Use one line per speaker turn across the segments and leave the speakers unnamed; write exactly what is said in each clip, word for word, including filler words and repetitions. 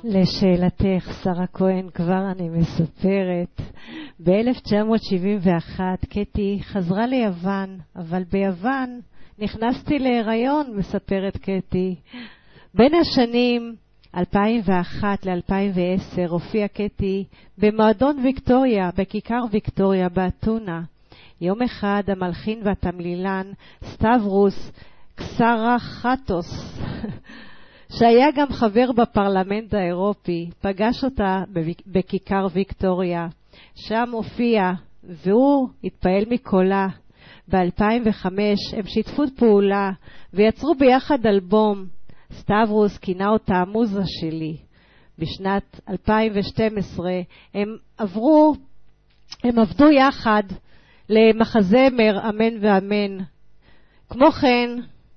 לשאלתך, שרה כהן, כבר אני מספרת. ב-אלף תשע מאות שבעים ואחת קטי חזרה ליוון, אבל ביוון נכנסתי להיריון, מספרת קטי. בין השנים אלפיים ואחת ל-אלפיים ועשר הופיעה קטי במועדון ויקטוריה, בכיכר ויקטוריה באתונה. יום אחד המלחין והתמלילן סטברוס קסרחטוס שהיה גם חבר בפרלמנט האירופי, פגש אותה בכיכר ויקטוריה. שם הופיע והוא התפעל מקולה. ב-אלפיים וחמש הם שיתפו פעולה ויצרו ביחד אלבום. סטברוס כינה אותה המוזה שלי. בשנת אלפיים ושתים עשרה הם עברו, הם עבדו יחד למחזמר אמן ואמן. כמו כן,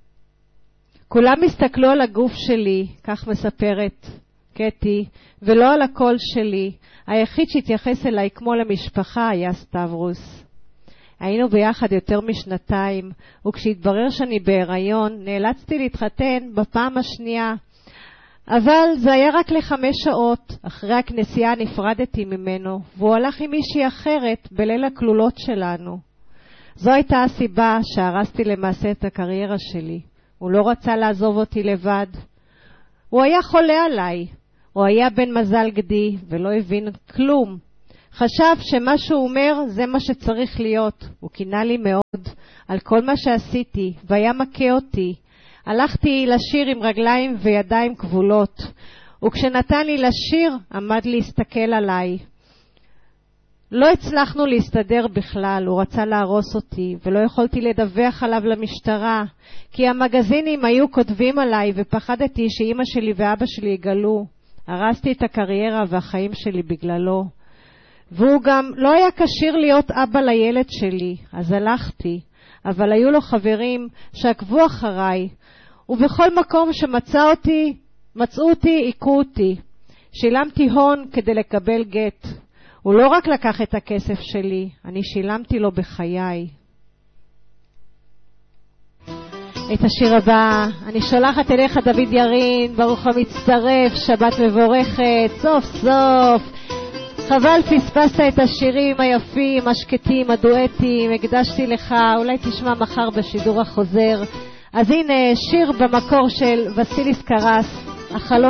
כולם הסתכלו על הגוף שלי, כך מספרת קטי, ולא על הקול שלי. היחיד שהתייחס אליי כמו למשפחה היה סטברוס. היינו ביחד יותר משנתיים, וכשהתברר שאני בהיריון, נאלצתי להתחתן בפעם השנייה. אבל זה היה רק לחמש שעות. אחרי הכנסייה נפרדתי ממנו, והוא הלך עם מישהי אחרת בליל הכלולות שלנו. זו הייתה הסיבה שהרסתי למעשה את הקריירה שלי. הוא לא רצה לעזוב אותי לבד. הוא היה חולה עליי. הוא היה בן מזל גדי ולא הבין כלום. חשב שמה שהוא אומר זה מה שצריך להיות. הוא קינה לי מאוד על כל מה שעשיתי והיה מכה אותי. הלכתי לשיר עם רגליים וידיים כבולות. וכשנתן לי לשיר עמד להסתכל עליי. לא הצלחנו להסתדר בכלל, הוא רצה להרוס אותי, ולא יכולתי לדווח עליו למשטרה, כי המגזינים היו כותבים עליי, ופחדתי שאמא שלי ואבא שלי יגלו. הרסתי את הקריירה והחיים שלי בגללו. והוא גם לא היה כשיר להיות אבא לילד שלי, אז הלכתי, אבל היו לו חברים שעקבו אחריי, ובכל מקום שמצא אותי, מצאו אותי, עיקו אותי. שילמתי הון כדי לקבל גט. הוא לא רק לקח את הכסף שלי, אני שילמתי לו בחיי. את השיר הבא אני שולחת אליך דוד ירין, ברוך המצטרף, שבת מבורכת, סוף סוף. חבל פספסת את השירים היפים, השקטים, הדואטים, הקדשתי לך, אולי תשמע מחר בשידור החוזר. אז הנה שיר במקור של וסיליס קרס, החלון